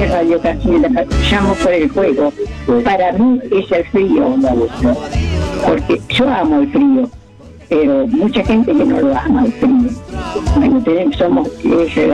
Radio Casilla, llamo por el juego. Para mí es el frío, porque yo amo el frío, pero mucha gente que no lo ama el frío. Bueno, somos